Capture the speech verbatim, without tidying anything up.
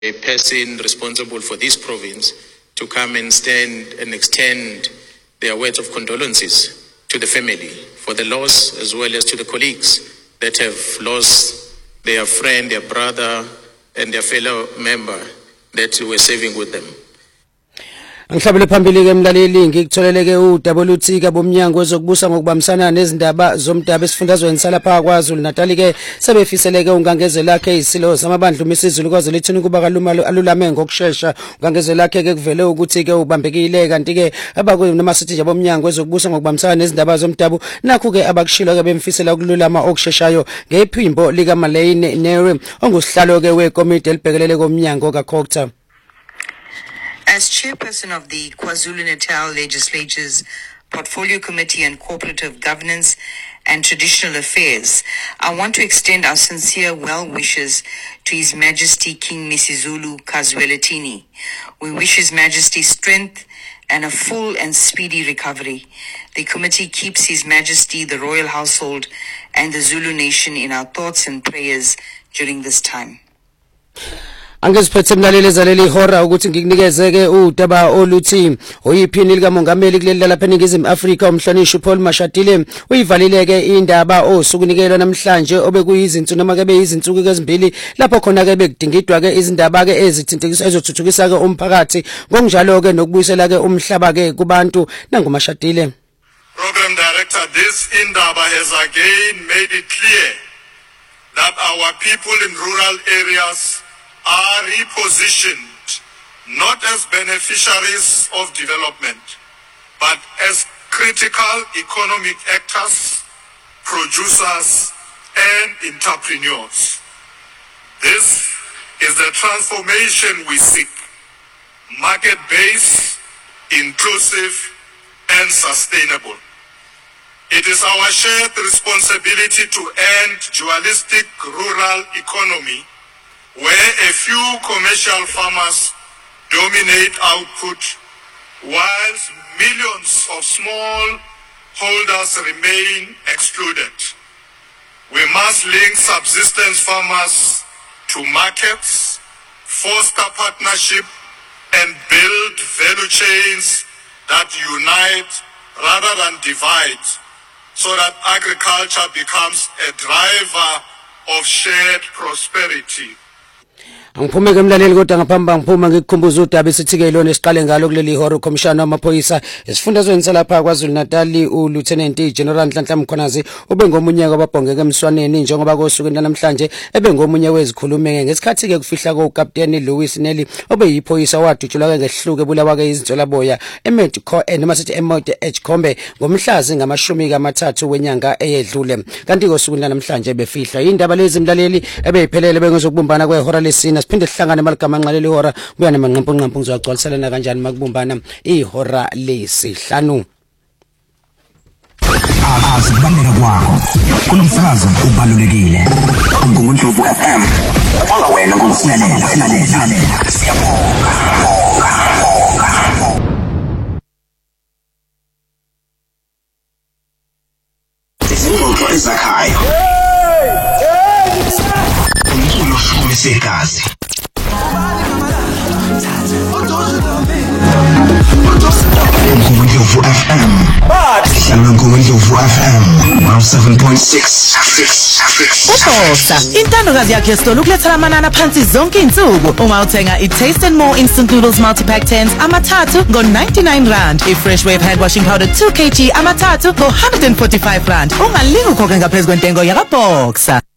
a person responsible for this province to come and stand and extend their words of condolences to the family for the loss, as well as to the colleagues that have lost their friend, their brother, and their fellow member that were serving with them. Ngihlabele phambili ke mlaleli ngikutholeleke udaba oluthika bomnyango wezokubusa ngokubambisana nezindaba zomdaba esifundazweni salapha kwaZulu Natal ke sebefiseleke ungangeze lakhe isilo samabandla uMisizulu kwaZulu ethini kuba kalumalo alulame ngokusheshsha ungangeze lakhe ke kuvele ukuthi ke ubambekile kanti ke abakuyi noma sithi nje bomnyango wezokubusa ngokubambisana nezindaba zomdaba nakho ke abakushilo ke bemfisela ukululama okusheshshayo ngephimbo lika Malane Nere ongusihlalo ke wekomiti elibhekelele komnyango kaCocta. As chairperson of the KwaZulu-Natal Legislature's Portfolio Committee on Cooperative Governance and Traditional Affairs, I want to extend our sincere well wishes to His Majesty King Misizulu Kazwelithini. We wish His Majesty strength and a full and speedy recovery. The committee keeps His Majesty, the royal household, and the Zulu nation in our thoughts and prayers during this time. Angiziphethe mlaleli ezaleli ihora ukuthi ngikunikeze ke udaba oluthi uyiphini lika mongameli kuleli lapha eNingizimu Afrika umhlonishwa Paul Mashatile uyivalile ke indaba osukunikelwa namhlanje obekuyizinsuku noma ke beyizinsuku ezimbili lapho khona ke bekudingidwa ke izindaba ke ezithintekisa ezothuthukisa ke umphakathi ngokunjalo ke nokubuyisela ke umhlaba ke kubantu nanguMashatile. Program Director, this indaba has again made it clear that our people in rural areas are repositioned not as beneficiaries of development, but as critical economic actors, producers, and entrepreneurs. This is the transformation we seek: market-based, inclusive, and sustainable. It is our shared responsibility to end dualistic rural economy where a few commercial farmers dominate output whilst millions of small holders remain excluded. We must link subsistence farmers to markets, foster partnership, and build value chains that unite rather than divide, so that agriculture becomes a driver of shared prosperity. Angiphume ke mlaleli kodwa ngaphamba ngiphuma ngikukhumbuza udaba esithike ilona esiqale ngalo kuleli horo commissioner wamaphoyisa esifundazweni salapha kwaZulu Natal uLieutenant General Nhlanhla Mkhonazi ubengomunye kwababhongeke emswaneni njengoba kosukwini namhlanje ebengomunye wezikhulumeke ngesikhathi ke kufihla koCaptain Louis Nelly obeyiphoyisa wadutshulwa ke ngehluke bulawa ke izinzola boya eMedco noma sithi eMode Edgekombe ngomhlazi ngamashumi kamathathu wenyanga eyedlule kanti kosukwini namhlanje befihla indaba lezi mlaleli ebeyiphelele bengezokubumbana kwehora lesine siphinde sihlangane maligama nqaleli ihora kuyana manqampo nqampo ngizogcwaliselana kanjani makubumbana ihora lesihlanu. Asibaleka kwakho kulomsakazo ubalulekile ngoNdlovu F M kwanga wena ngosilalela silalela siyabonga. Izingxoxo ezakhayo umculo futhi segazi ngoNdlovu F M hlala ngoNdlovu F M one oh seven point six. Ubosa intandokazi yakhe sitolo ukulethela amanana phansi zonke insuku uma uthenga iTaste and More instant noodles multi-pack tens amathathu ngo ninety-nine rand, iFresh Wave hand washing powder two kilograms amathathu ngo one hundred forty-five rand. Ungalingi ukhokhe ngaphezulu kwentengo yakaBoxer.